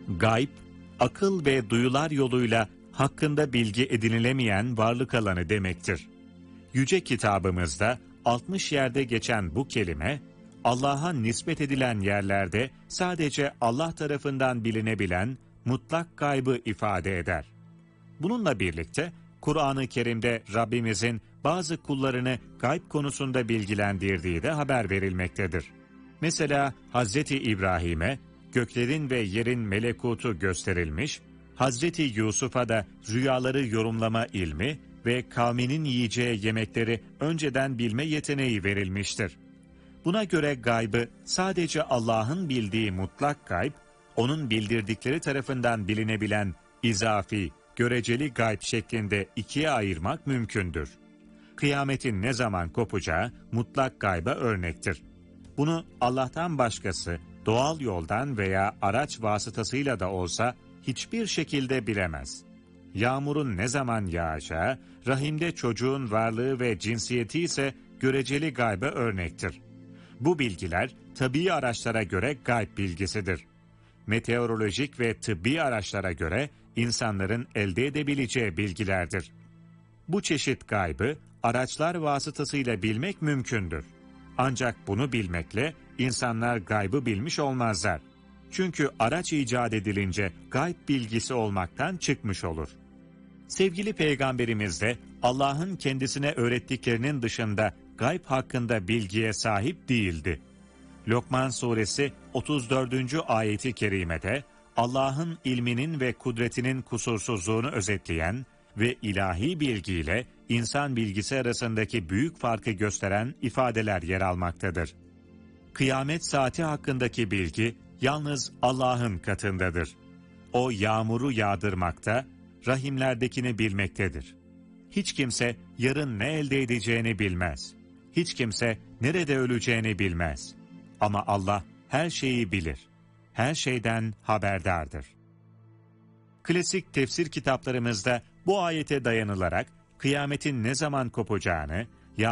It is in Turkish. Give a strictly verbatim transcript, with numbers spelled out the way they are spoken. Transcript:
Gayb, akıl ve duyular yoluyla hakkında bilgi edinilemeyen varlık alanı demektir. Yüce kitabımızda altmış yerde geçen bu kelime, Allah'a nispet edilen yerlerde sadece Allah tarafından bilinebilen mutlak gaybı ifade eder. Bununla birlikte Kur'an-ı Kerim'de Rabbimizin bazı kullarını gayb konusunda bilgilendirdiği de haber verilmektedir. Mesela Hazreti İbrahim'e göklerin ve yerin melekutu gösterilmiş, Hazreti Yusuf'a da rüyaları yorumlama ilmi ve kavminin yiyeceği yemekleri önceden bilme yeteneği verilmiştir. Buna göre gaybı sadece Allah'ın bildiği mutlak gayb, onun bildirdikleri tarafından bilinebilen izafi, göreceli gayb şeklinde ikiye ayırmak mümkündür. Kıyametin ne zaman kopacağı mutlak gayba örnektir. Bunu Allah'tan başkası doğal yoldan veya araç vasıtasıyla da olsa hiçbir şekilde bilemez. Yağmurun ne zaman yağacağı, rahimde çocuğun varlığı ve cinsiyeti ise göreceli gayba örnektir. Bu bilgiler tabii araçlara göre gayb bilgisidir. Meteorolojik ve tıbbi araçlara göre insanların elde edebileceği bilgilerdir. Bu çeşit gaybı araçlar vasıtasıyla bilmek mümkündür. Ancak bunu bilmekle insanlar gaybı bilmiş olmazlar. Çünkü araç icat edilince gayb bilgisi olmaktan çıkmış olur. Sevgili Peygamberimiz de Allah'ın kendisine öğrettiklerinin dışında gayb hakkında bilgiye sahip değildi. Lokman suresi otuz dördüncü ayeti kerimede Allah'ın ilminin ve kudretinin kusursuzluğunu özetleyen ve ilahi bilgiyle insan bilgisi arasındaki büyük farkı gösteren ifadeler yer almaktadır. Kıyamet saati hakkındaki bilgi yalnız Allah'ın katındadır. O yağmuru yağdırmakta, rahimlerdekini bilmektedir. Hiç kimse yarın ne elde edeceğini bilmez. Hiç kimse nerede öleceğini bilmez. Ama Allah her şeyi bilir. Her şeyden haberdardır. Klasik tefsir kitaplarımızda bu ayete dayanılarak kıyametin ne zaman kopacağını,